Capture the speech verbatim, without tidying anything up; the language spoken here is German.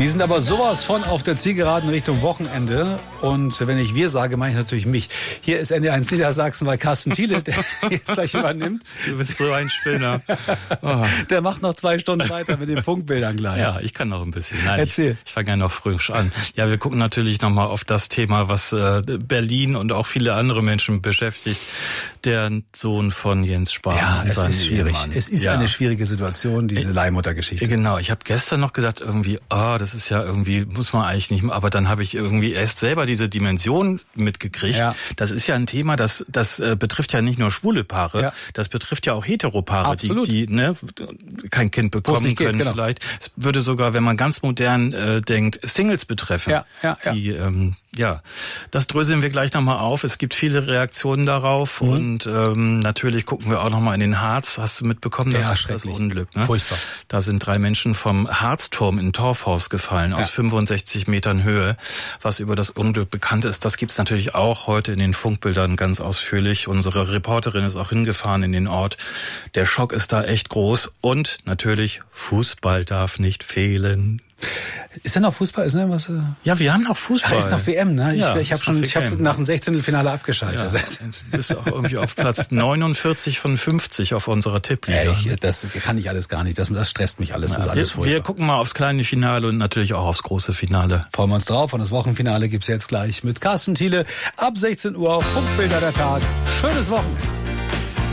Wir sind aber sowas von auf der Zielgeraden Richtung Wochenende. Und wenn ich wir sage, meine ich natürlich mich. Hier ist N D eins Niedersachsen, weil Carsten Thiele, der jetzt gleich übernimmt. Du bist so ein Spinner. Oh. Der macht noch zwei Stunden weiter mit den Funkbildern gleich. Ja, ich kann noch ein bisschen. Nein, Erzähl. Ich, ich fange ja noch frisch an. Ja, wir gucken natürlich nochmal auf das Thema, was äh, Berlin und auch viele andere Menschen beschäftigt. Der Sohn von Jens Spahn. Ja, es ist schwierig. Ehemann. Es ist ja. eine schwierige Situation, diese Leihmuttergeschichte. Genau, ich habe gestern noch gedacht, irgendwie, ah, oh, das ist ja irgendwie, muss man eigentlich nicht mehr, aber dann habe ich irgendwie erst selber diese Dimension mitgekriegt. Ja. Das ist ja ein Thema, das das äh, betrifft ja nicht nur schwule Paare, ja. das betrifft ja auch Heteropaare, Absolut. die, die ne, kein Kind bekommen können geht, genau. vielleicht. Es würde sogar, wenn man ganz modern äh, denkt, Singles betreffen. Ja, ja, ja. Die, ähm, ja, das dröseln wir gleich nochmal auf. Es gibt viele Reaktionen darauf mhm. und ähm, natürlich gucken wir auch nochmal in den Harz. Hast du mitbekommen, ja, das, das Unglück? Ne? Furchtbar. Da sind drei Menschen vom Harzturm in Torfhaus gefallen, ja. aus fünfundsechzig Metern Höhe. Was über das Unglück bekannt ist, das gibt's natürlich auch heute in den Funkbildern ganz ausführlich. Unsere Reporterin ist auch hingefahren in den Ort. Der Schock ist da echt groß und natürlich Fußball darf nicht fehlen. Ist da noch Fußball? Ist noch was? Ja, wir haben noch Fußball. Ah, ist noch W M, ne? Ja, ich ich habe schon, ich habe nach dem Sechzehntelfinale abgeschaltet. Ja, du bist auch irgendwie auf Platz neunundvierzig von fünfzig auf unserer Tippliga. Ja, ich, das kann ich alles gar nicht. Das, das stresst mich alles. Ja, das ist alles wir, wir gucken mal aufs kleine Finale und natürlich auch aufs große Finale. Freuen wir uns drauf. Und das Wochenfinale gibt's jetzt gleich mit Carsten Thiele ab sechzehn Uhr auf Funkbilder der Tag. Schönes Wochenende.